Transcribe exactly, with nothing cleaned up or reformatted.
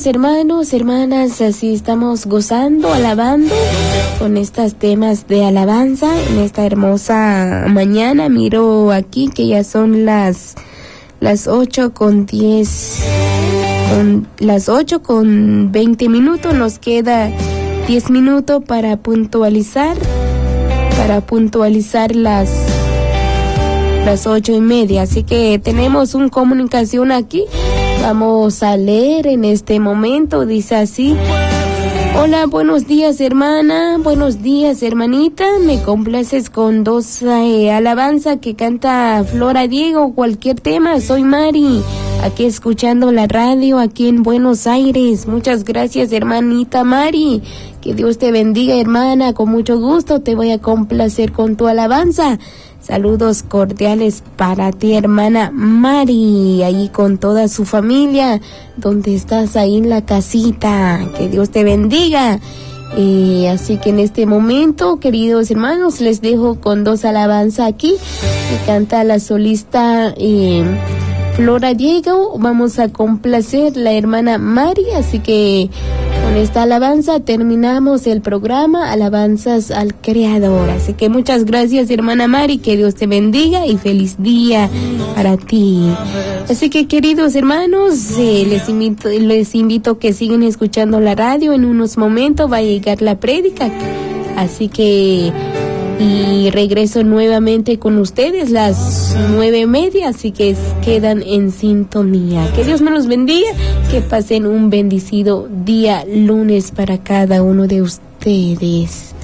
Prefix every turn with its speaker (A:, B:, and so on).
A: hermanos, hermanas, así estamos gozando, alabando con estos temas de alabanza en esta hermosa mañana. Miro aquí que ya son las las ocho con diez, con las ocho con veinte minutos. Nos queda diez minutos para puntualizar, para puntualizar las las ocho y media. Así que tenemos una comunicación aquí. Vamos a leer en este momento. Dice así: hola, buenos días, hermana. Buenos días, hermanita. Me complaces con dos eh, alabanzas que canta Flora Diego. Cualquier tema. Soy Mari, aquí escuchando la radio aquí en Buenos Aires. Muchas gracias, hermanita Mari. Que Dios te bendiga, hermana. Con mucho gusto te voy a complacer con tu alabanza. Saludos cordiales para ti, hermana Mari, ahí con toda su familia, donde estás ahí en la casita. Que Dios te bendiga. Eh, así que en este momento, queridos hermanos, les dejo con dos alabanzas aquí que canta la solista eh, Flora Diego. Vamos a complacer la hermana Mari, así que con esta alabanza terminamos el programa Alabanzas al Creador. Así que muchas gracias, hermana Mari, que Dios te bendiga y feliz día para ti. Así que, queridos hermanos, eh, les invito les invito que sigan escuchando la radio. En unos momentos va a llegar la prédica, así que y regreso nuevamente con ustedes las nueve y media, así que quedan en sintonía. Que Dios me los bendiga, que pasen un bendecido día lunes para cada uno de ustedes.